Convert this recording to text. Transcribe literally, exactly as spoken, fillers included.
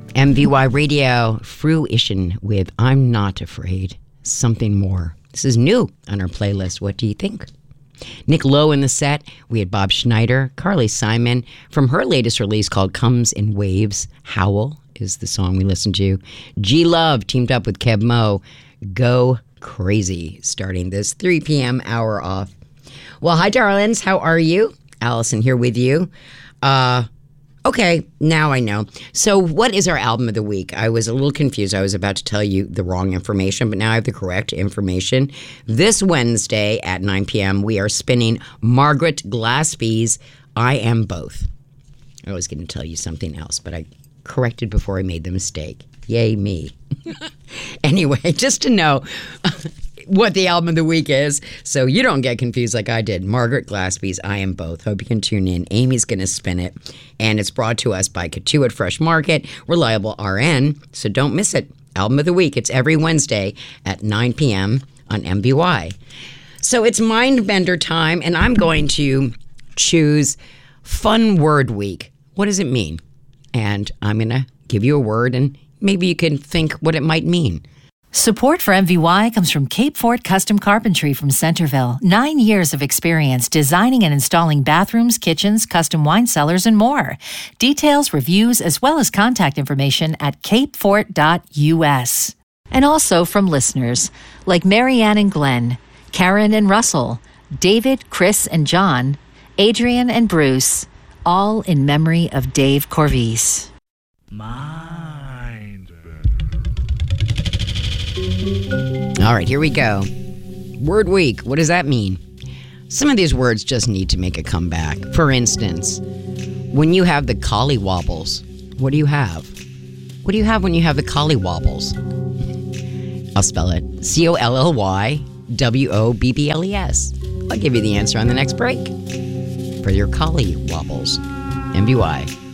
M V Y Radio, Fruition with I'm Not Afraid, Something More. This is new on our playlist. What do you think? Nick Lowe in the set. We had Bob Schneider, Carly Simon from her latest release called Comes in Waves. Howl is the song we listened to. G Love teamed up with Kev Mo. Go Crazy, starting this three p.m. hour off. Well, hi, darlings. How are you? Allison here with you. Uh... Okay, now I know. So what is our album of the week? I was a little confused. I was about to tell you the wrong information, but now I have the correct information. This Wednesday at nine p.m., we are spinning Margaret Glaspie's I Am Both. I was going to tell you something else, but I corrected before I made the mistake. Yay, me. Anyway, just to know what the album of the week is, so you don't get confused like I did. Margaret Glaspie's I Am Both. Hope you can tune in. Amy's going to spin it, and it's brought to us by Katuitt Fresh Market, Reliable R N, so don't miss it. Album of the week. It's every Wednesday at nine p.m. on M B Y. So it's Mindbender time, and I'm going to choose Fun Word Week. What does it mean? And I'm going to give you a word, and maybe you can think what it might mean. Support for M V Y comes from Cape Fort Custom Carpentry from Centerville. Nine years of experience designing and installing bathrooms, kitchens, custom wine cellars, and more. Details, reviews, as well as contact information at cape fort dot u s. And also from listeners like Marianne and Glenn, Karen and Russell, David, Chris, and John, Adrian and Bruce, all in memory of Dave Corvise. All right, here we go. Word week. What does that mean? Some of these words just need to make a comeback. For instance, when you have the collywobbles, what do you have? What do you have when you have the collywobbles? I'll spell it. C O L L Y W O B B L E S. I'll give you the answer on the next break. For your collywobbles. M B Y.